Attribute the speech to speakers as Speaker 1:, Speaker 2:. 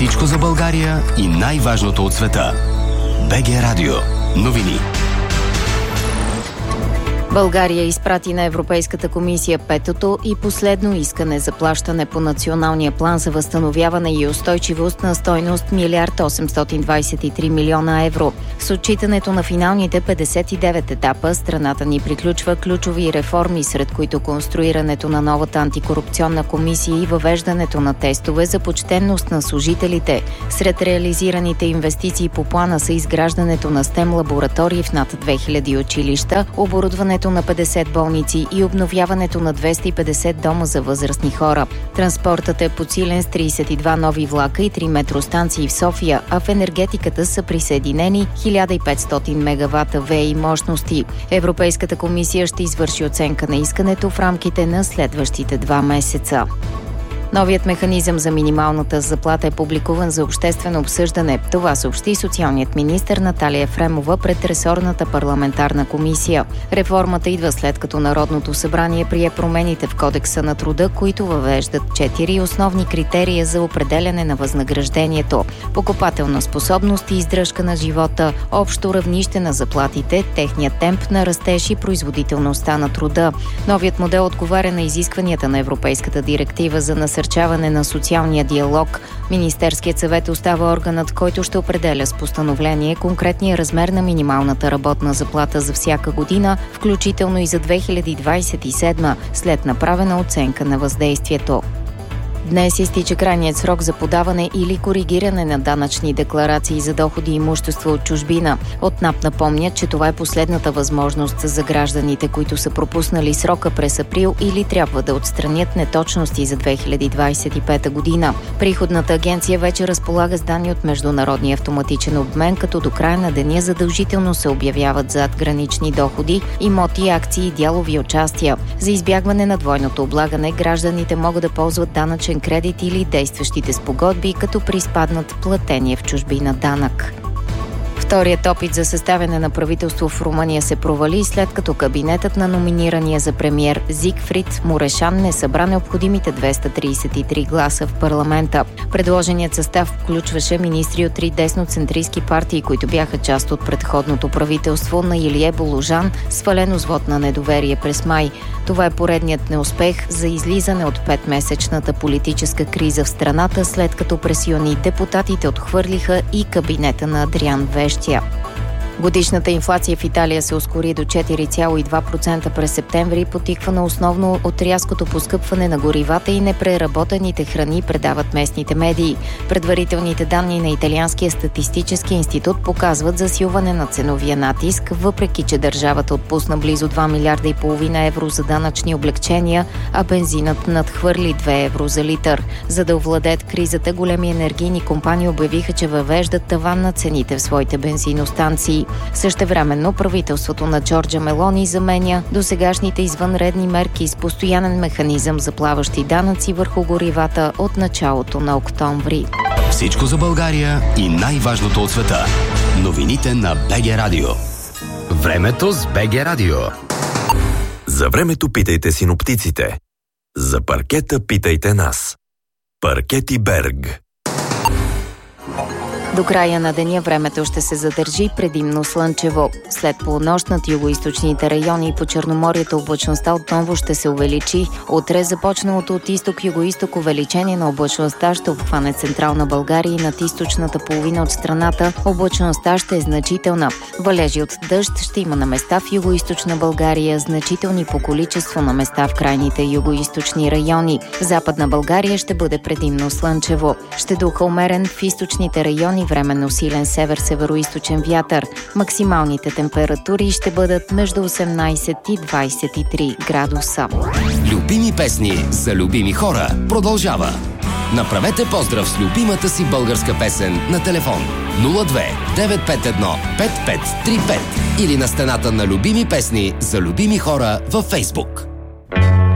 Speaker 1: Всичко за България и най-важното от света. БГ Радио. Новини.
Speaker 2: България изпрати на Европейската комисия петото и последно искане за плащане по Националния план за възстановяване и устойчивост на стойност 1 823 милиона евро. С отчитането на финалните 59 етапа, страната ни приключва ключови реформи, сред които конструирането на новата антикорупционна комисия и въвеждането на тестове за почтенност на служителите. Сред реализираните инвестиции по плана са изграждането на STEM лаборатории в над 2000 училища, оборудването на 50 болници и обновяването на 250 дома за възрастни хора. Транспортът е подсилен с 32 нови влака и 3 метростанции в София, а в енергетиката са присъединени 1500 мегавата ВЕИ мощности. Европейската комисия ще извърши оценка на искането в рамките на следващите 2 месеца. Новият механизъм за минималната заплата е публикуван за обществено обсъждане. Това съобщи социалният министър Наталия Ефремова пред ресорната парламентарна комисия. Реформата идва след като Народното събрание прие промените в Кодекса на труда, които въвеждат 4 основни критерия за определяне на възнаграждението: покупателна способност и издръжка на живота, общо равнище на заплатите, техният темп на растеж и производителността на труда. Новият модел отговаря на изискванията на Европейската директива за насърчаване на социалния диалог. Министерският съвет остава органът, който ще определя с постановление конкретния размер на минималната работна заплата за всяка година, включително и за 2027, след направена оценка на въздействието. Днес изтича крайният срок за подаване или коригиране на данъчни декларации за доходи и имущество от чужбина. От НАП напомнят, че това е последната възможност за гражданите, които са пропуснали срока през април или трябва да отстранят неточности за 2025 година. Приходната агенция вече разполага с данни от международния автоматичен обмен, като до края на деня задължително се обявяват задгранични доходи, имоти, акции и дялови участия. За избягване на двойното облагане, гражданите могат да ползват данъчен кредит или действащите спогодби, като приспаднат платения в чужбина данък. Вторият опит за съставяне на правителство в Румъния се провали, след като кабинетът на номинирания за премиер Зигфрид Мурешан не събра необходимите 233 гласа в парламента. Предложеният състав включваше министри от 3 десноцентристки партии, които бяха част от предходното правителство на Илие Боложан, свалено с вот на недоверие през май. Това е поредният неуспех за излизане от 5-месечната политическа криза в страната, след като през юни депутатите отхвърлиха и кабинета на Адриан Вещия. Годишната инфлация в Италия се ускори до 4,2% през септември, потиквана основно от рязкото поскъпване на горивата и непреработените храни, предават местните медии. Предварителните данни на Италианския статистически институт показват засилване на ценовия натиск, въпреки че държавата отпусна близо 2 милиарда и половина евро за данъчни облекчения, а бензинът надхвърли 2 евро за литър. За да овладеят кризата, големи енергийни компании обявиха, че въвеждат таван на цените в своите бензиностанции. Същевременно правителството на Джорджа Мелони заменя досегашните извънредни мерки с постоянен механизъм за плаващи данъци върху горивата от началото на октомври.
Speaker 1: Всичко за България и най-важното от света. Новините на БГ Радио. Времето с БГ Радио.
Speaker 3: За времето питайте синоптиците. За паркета питайте нас. Паркети Берг.
Speaker 2: До края на деня времето ще се задържи предимно слънчево. След полунощ над югоизточните райони и по Черноморието облачността отново ще се увеличи. Утре започналото от изток-югоизток увеличение на облачността ще обхване централна България и над източната половина от страната. Облачността ще е значителна. Валежи от дъжд ще има на места в югоизточна България, значителни по количество на места в крайните югоизточни райони. В Западна България ще бъде предимно слънчево. Ще духа умерен в източните райони, временно силен север-североизточен вятър. Максималните температури ще бъдат между 18 и 23 градуса.
Speaker 1: Любими песни за любими хора продължава. Направете поздрав с любимата си българска песен на телефон 02 951 5535 или на стената на любими песни за любими хора във Фейсбук.